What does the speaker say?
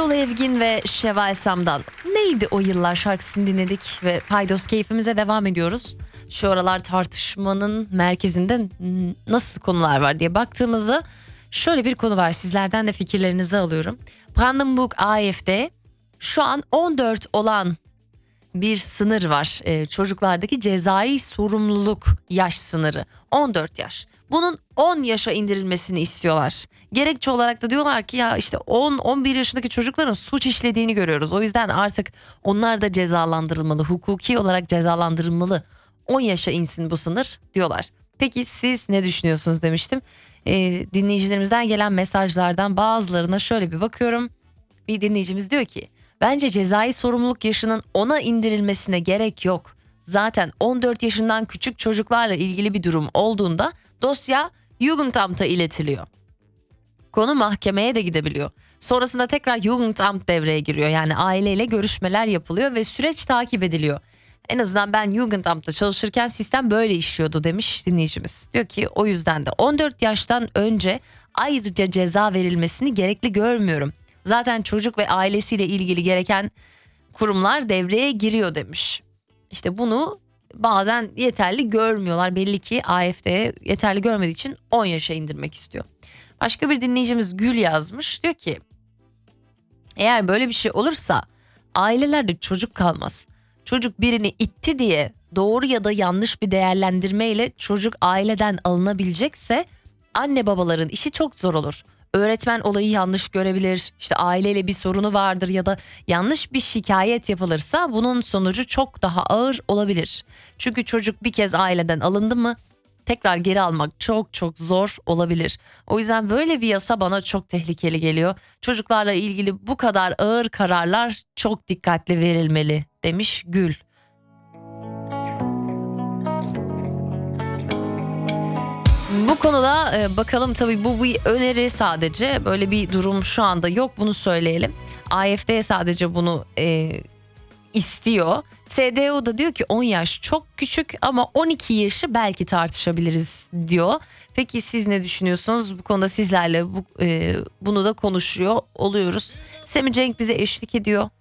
Erol Evgin ve Şevval Samdal. Neydi o yıllar şarkısını dinledik ve paydos keyfimize devam ediyoruz. Şu aralar tartışmanın merkezinde nasıl konular var diye baktığımızda şöyle bir konu var. Sizlerden de fikirlerinizi alıyorum. Brandenburg AFD şu an 14 olan bir sınır var. Çocuklardaki cezai sorumluluk yaş sınırı 14 yaş. Bunun 10 yaşa indirilmesini istiyorlar. Gerekçe olarak da diyorlar ki ya işte 10-11 yaşındaki çocukların suç işlediğini görüyoruz. O yüzden artık onlar da cezalandırılmalı, hukuki olarak cezalandırılmalı. 10 yaşa insin bu sınır diyorlar. Peki siz ne düşünüyorsunuz demiştim. Dinleyicilerimizden gelen mesajlardan bazılarına şöyle bir bakıyorum. Bir dinleyicimiz diyor ki bence cezai sorumluluk yaşının 10'a indirilmesine gerek yok. Zaten 14 yaşından küçük çocuklarla ilgili bir durum olduğunda dosya Jugendamt'a iletiliyor. Konu mahkemeye de gidebiliyor. Sonrasında tekrar Jugendamt devreye giriyor. Yani aileyle görüşmeler yapılıyor ve süreç takip ediliyor. En azından ben Jugendamt'ta çalışırken sistem böyle işliyordu demiş dinleyicimiz. Diyor ki o yüzden de 14 yaştan önce ayrıca ceza verilmesini gerekli görmüyorum. Zaten çocuk ve ailesiyle ilgili gereken kurumlar devreye giriyor demiş. İşte bunu bazen yeterli görmüyorlar. Belli ki AfD'ye yeterli görmediği için 10 yaşa indirmek istiyor. Başka bir dinleyicimiz Gül yazmış. Diyor ki eğer böyle bir şey olursa ailelerde çocuk kalmaz. Çocuk birini itti diye doğru ya da yanlış bir değerlendirmeyle çocuk aileden alınabilecekse anne babaların işi çok zor olur. Öğretmen olayı yanlış görebilir, işte aileyle bir sorunu vardır ya da yanlış bir şikayet yapılırsa bunun sonucu çok daha ağır olabilir. Çünkü çocuk bir kez aileden alındı mı tekrar geri almak çok çok zor olabilir. O yüzden böyle bir yasa bana çok tehlikeli geliyor. Çocuklarla ilgili bu kadar ağır kararlar çok dikkatli verilmeli demiş Gül. Bu konuda bakalım tabii bu bir öneri sadece, böyle bir durum şu anda yok, bunu söyleyelim. AfD sadece bunu istiyor. CDU da diyor ki 10 yaş çok küçük ama 12 yaşı belki tartışabiliriz diyor. Peki siz ne düşünüyorsunuz? Bu konuda sizlerle bunu da konuşuyor oluyoruz. Semih Cenk bize eşlik ediyor.